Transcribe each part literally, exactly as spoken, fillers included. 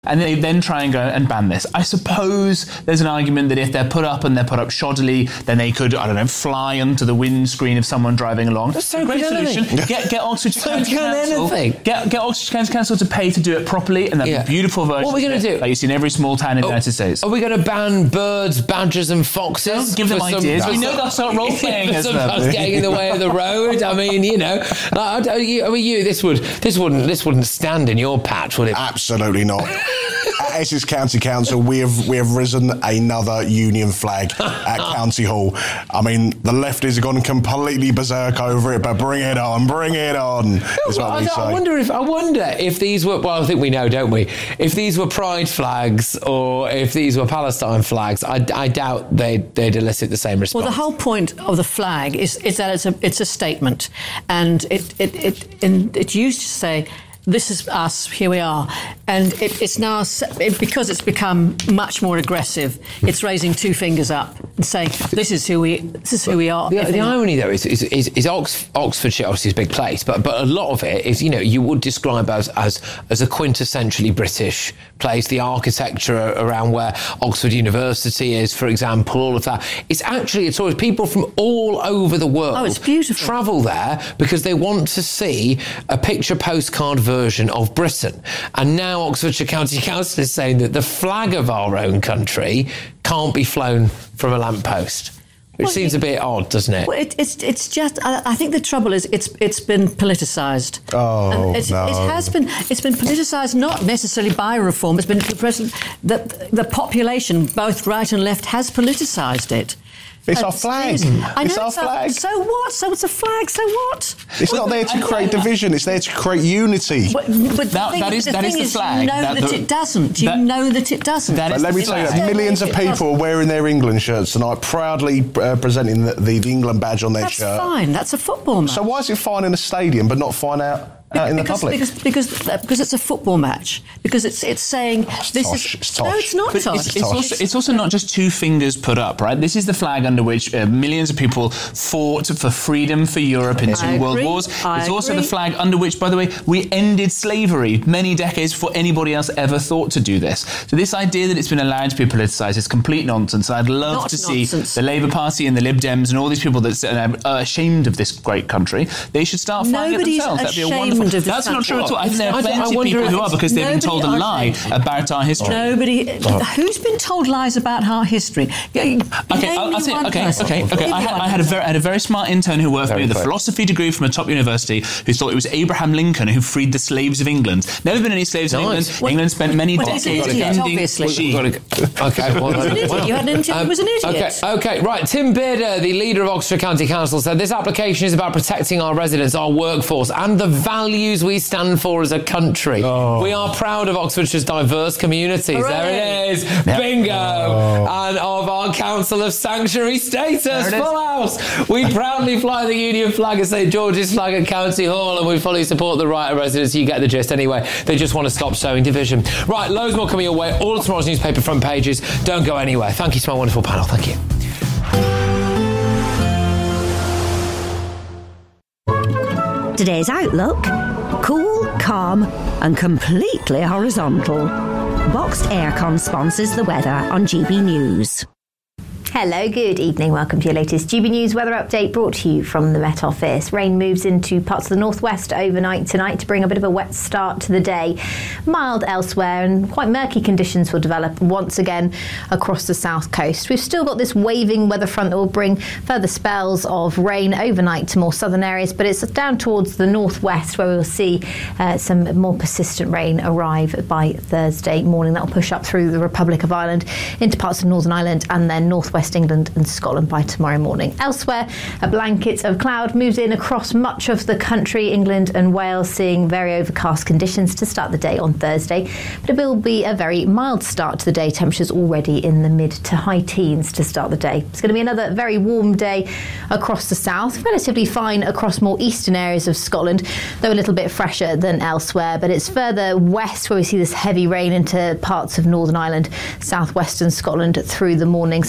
And they then try and go and ban this. I suppose there's an argument that if they're put up and they're put up shoddily, then they could, I don't know, fly onto the windscreen of someone driving along. That's so great solution. Get get Oxford County Council. Get get Oxford County Council to pay to do it properly, and that's yeah. a beautiful version. What are we going to do? Like you see in every small town in oh, the United States. Are we going to ban birds, badgers, and foxes? Don't give them ideas. We know they'll start role playing as them. Getting in the way of the road. I mean, you know, like, I mean, you. This would this wouldn't this wouldn't stand in your patch, would it? Absolutely not. At Essex County Council, we have we have risen another Union flag at County Hall. I mean, the lefties have gone completely berserk over it, but bring it on, bring it on. Is well, what we I, say. I wonder if I wonder if these were. Well, I think we know, don't we? If these were Pride flags or if these were Palestine flags, I, I doubt they'd, they'd elicit the same response. Well, the whole point of the flag is is that it's a it's a statement, and it it it, and it used to say, this is us, here we are. And it, it's now, it, because it's become much more aggressive, it's raising two fingers up and saying, this is who we this is who we are. The, the irony, though, is, is, is, is Ox, Oxfordshire, obviously, is a big place, but but a lot of it is, you know, you would describe as, as, as a quintessentially British place. The architecture around where Oxford University is, for example, all of that. It's actually, it's always people from all over the world. Oh, it's beautiful. Travel there because they want to see a picture postcard version of Britain. And now Oxfordshire County Council is saying that the flag of our own country can't be flown from a lamppost. Which well, seems it, a bit odd, doesn't it? Well, it, it's it's just. I, I think the trouble is it's it's been politicised. Oh it, no! It has been. It's been politicised not necessarily by reform. It's been the present. The the population, both right and left, has politicised it. It's our flag. I know it's our it's flag. A, so what? So it's a flag. So what? It's not there to create division. It's there to create unity. But, but that, the thing, that is the that thing is the is flag. You know that, that the, it doesn't. You that, know that it doesn't. That but let me tell you that millions of people are wearing their England shirts tonight, proudly uh, presenting the, the, the England badge on their That's shirt. That's fine. That's a football match. So why is it fine in a stadium but not fine out? Out in the because, public. Because, because, uh, because it's a football match. Because it's it's saying oh, it's this tosh. is it's tosh. No, it's not but tosh. It's, it's, also, it's also not just two fingers put up, right? This is the flag under which uh, millions of people fought for freedom for Europe in two I world agree. wars. I it's also agree. the flag under which, by the way, we ended slavery many decades before anybody else ever thought to do this. So this idea that it's been allowed to be politicised is complete nonsense. I'd love Not to nonsense. see the Labour Party and the Lib Dems and all these people that are ashamed of this great country. They should start flying Nobody's it themselves. That'd be a ashamed wonderful. of this That's not country. true at all. I think there are I- plenty I of wonder people if who are because they've been told a Nobody lie are about our history. Nobody. Who's been told lies about our history? Okay, I'll, I'll say, okay, okay, okay. I had, I had a very, I had a very smart intern who worked for me with a philosophy degree from a top university who thought it was Abraham Lincoln who freed the slaves of England. Never been any slaves Nice. in England. Well, England spent many well, he's an decades idiot, ending. obviously. She- Okay, well, He was an idiot. You had an intern who was an idiot. Okay, okay, right. Tim Bearder, the leader of Oxford County Council, said this application is about protecting our residents, our workforce, and the values we stand for as a country. Oh. We are proud of Oxfordshire's diverse communities. Hooray. There it is. Yep. Bingo. Oh. And of our Council of Sanctuary Status. Full house. We proudly fly the Union flag at St George's flag at County Hall, and we fully support the right of residents. You get the gist anyway. They just want to stop sowing division. Right, loads more coming your way. All of tomorrow's newspaper front pages. Don't go anywhere. Thank you to my wonderful panel. Thank you. Today's outlook: cool, calm and completely horizontal. Boxed Aircon sponsors the weather on G B News. Hello, good evening. Welcome to your latest G B News weather update brought to you from the Met Office. Rain moves into parts of the northwest overnight tonight to bring a bit of a wet start to the day. Mild elsewhere and quite murky conditions will develop once again across the south coast. We've still got this waving weather front that will bring further spells of rain overnight to more southern areas, but it's down towards the northwest where we'll see uh, some more persistent rain arrive by Thursday morning. That will push up through the Republic of Ireland into parts of Northern Ireland and then northwest West England and Scotland by tomorrow morning. Elsewhere, a blanket of cloud moves in across much of the country, England and Wales, seeing very overcast conditions to start the day on Thursday. But it will be a very mild start to the day. Temperatures already in the mid to high teens to start the day. It's going to be another very warm day across the south, relatively fine across more eastern areas of Scotland, though a little bit fresher than elsewhere. But it's further west where we see this heavy rain into parts of Northern Ireland, southwestern Scotland through the morning. Some heavy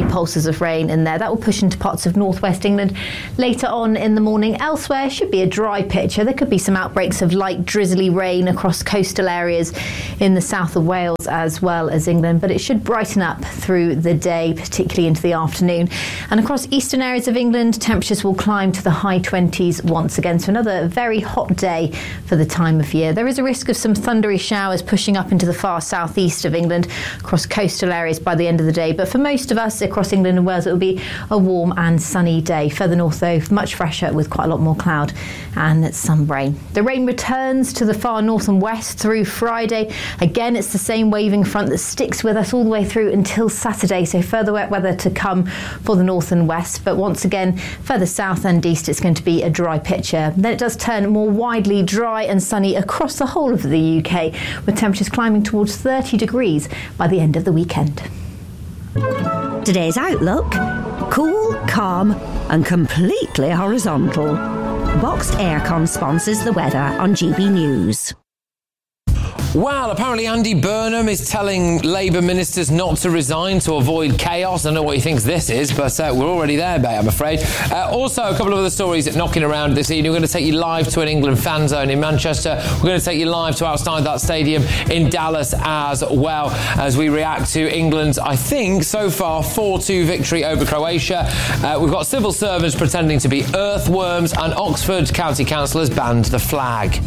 pulses of rain in there. That will push into parts of northwest England later on in the morning. Elsewhere should be a dry picture. There could be some outbreaks of light drizzly rain across coastal areas in the south of Wales as well as England, but it should brighten up through the day, particularly into the afternoon. And across eastern areas of England, temperatures will climb to the high twenties once again. So another very hot day for the time of year. There is a risk of some thundery showers pushing up into the far southeast of England across coastal areas by the end of the day. But for most of us across England and Wales, it will be a warm and sunny day. Further north, though, much fresher with quite a lot more cloud and some rain. The rain returns to the far north and west through Friday. Again, it's the same waving front that sticks with us all the way through until Saturday. So further wet weather to come for the north and west. But once again, further south and east, it's going to be a dry picture. Then it does turn more widely dry and sunny across the whole of the U K, with temperatures climbing towards thirty degrees by the end of the weekend. Today's outlook: cool, calm and completely horizontal. Boxed Aircon sponsors the weather on G B News. Well, apparently Andy Burnham is telling Labour ministers not to resign to avoid chaos. I don't know what he thinks this is, but uh, we're already there, mate, I'm afraid. Uh, also, a couple of other stories knocking around this evening. We're going to take you live to an England fan zone in Manchester. We're going to take you live to outside that stadium in Dallas as well, as we react to England's, I think, so far four two victory over Croatia. Uh, we've got civil servants pretending to be earthworms, and Oxford County Council has banned the flag.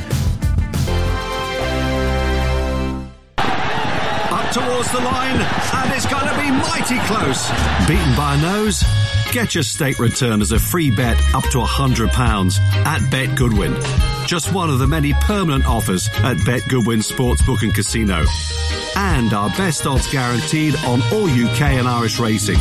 Towards the line, and it's going to be mighty close. Beaten by a nose? Get your state return as a free bet up to one hundred pounds at Bet Goodwin. Just one of the many permanent offers at Bet Goodwin Sportsbook and Casino. And our best odds guaranteed on all U K and Irish racing.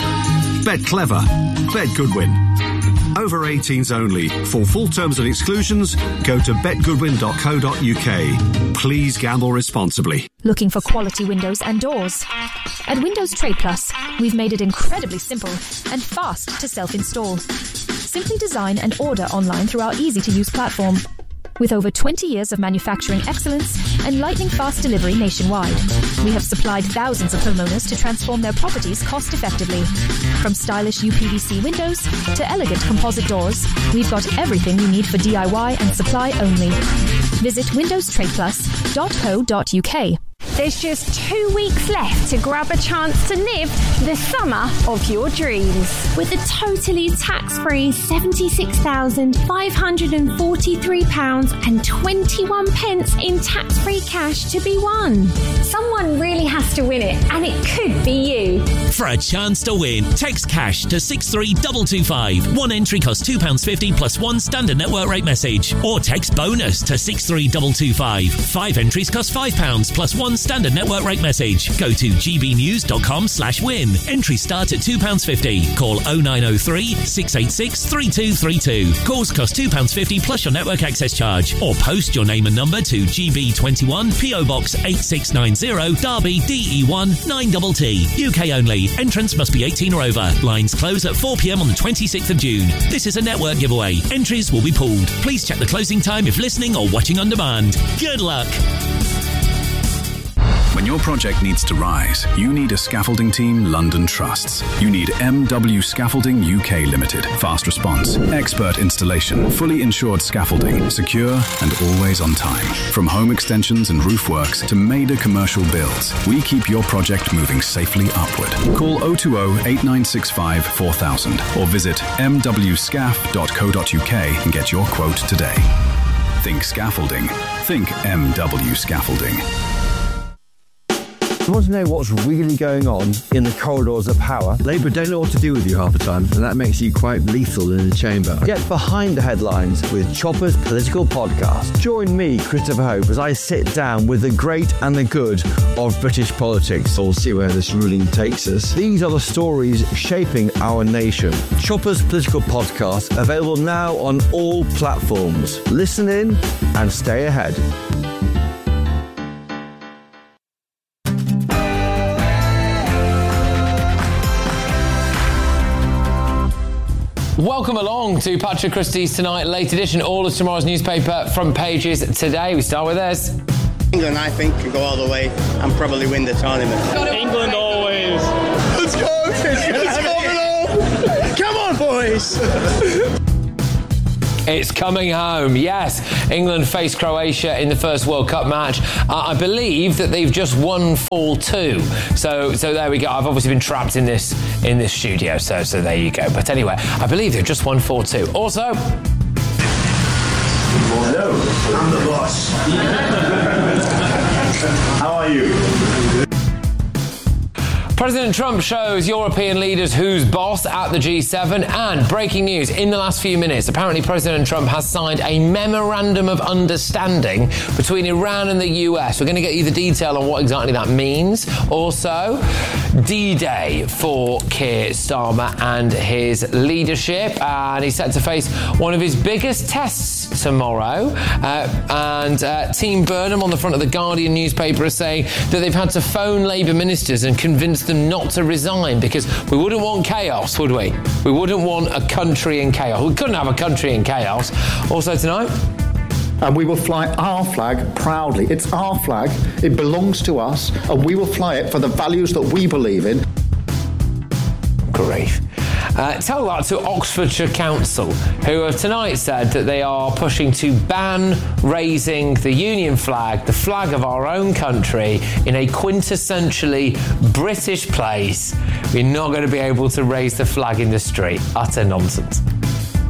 Bet clever. Bet Goodwin. Over eighteens only. For full terms and exclusions, go to bet goodwin dot co dot U K. Please gamble responsibly. Looking for quality windows and doors? At Windows Trade Plus, we've made it incredibly simple and fast to self-install. Simply design and order online through our easy-to-use platform. With over twenty years of manufacturing excellence and lightning-fast delivery nationwide, we have supplied thousands of homeowners to transform their properties cost-effectively. From stylish U P V C windows to elegant composite doors, we've got everything you need for D I Y and supply only. Visit windows trade plus dot co dot U K. There's just two weeks left to grab a chance to live the summer of your dreams. With a totally tax-free seventy-six thousand five hundred forty-three pounds and twenty-one pence in tax-free cash to be won. Someone really has to win it, and it could be you. For a chance to win, text cash to six three two two five. One entry costs two pounds fifty plus one standard network rate message. Or text bonus to six three two two five. Five entries cost five pounds plus one standard network rate message. Go to g b news dot com slash win. Entries start at two pounds fifty. Call oh nine oh three, six eight six, three two three two. Calls cost two pounds fifty plus your network access charge. Or post your name and number to G B twenty-one, P O Box eight six nine zero, Derby, D E one nine T T. U K only. Entrance must be eighteen or over. Lines close at four p m on the twenty-sixth of June. This is a network giveaway. Entries will be pulled. Please check the closing time if listening or watching on demand. Good luck. When your project needs to rise, you need a scaffolding team London trusts. You need M W Scaffolding U K Limited. Fast response, expert installation, fully insured scaffolding, secure and always on time. From home extensions and roof works to major commercial builds, we keep your project moving safely upward. Call oh two oh, eight nine six five, four thousand or visit m w scaff dot co dot U K and get your quote today. Think scaffolding. Think M W Scaffolding. You want to know what's really going on in the corridors of power? Labour don't know what to do with you half the time, and that makes you quite lethal in the chamber. Get behind the headlines with Chopper's Political Podcast. Join me, Christopher Hope, as I sit down with the great and the good of British politics. We'll see where this ruling takes us. These are the stories shaping our nation. Chopper's Political Podcast, available now on all platforms. Listen in and stay ahead. Welcome along to Patrick Christie's Tonight, late edition, all of tomorrow's newspaper front pages today. We start with this. England, I think, can go all the way and probably win the tournament. England always. Let's go! It's Come on, boys! It's coming home, yes. England face Croatia in the first World Cup match. Uh, I believe that they've just won four two. So, so there we go. I've obviously been trapped in this in this studio. So, so there you go. But anyway, I believe they've just won four two. Also, hello, I'm the boss. How are you? President Trump shows European leaders who's boss at the G seven. And breaking news in the last few minutes, apparently President Trump has signed a memorandum of understanding between Iran and the U S. We're going to get you the detail on what exactly that means. Also, D-Day for Keir Starmer and his leadership. And he's set to face one of his biggest tests tomorrow. Uh, and uh, Team Burnham on the front of the Guardian newspaper are saying that they've had to phone Labour ministers and convince them not to resign because we wouldn't want chaos, would we? We wouldn't want a country in chaos. We couldn't have a country in chaos. Also tonight, and we will fly our flag proudly. It's our flag. It belongs to us, and we will fly it for the values that we believe in. Grief. Uh, tell that to Oxfordshire Council, who have tonight said that they are pushing to ban raising the Union flag, the flag of our own country, in a quintessentially British place. We're not going to be able to raise the flag in the street. Utter nonsense.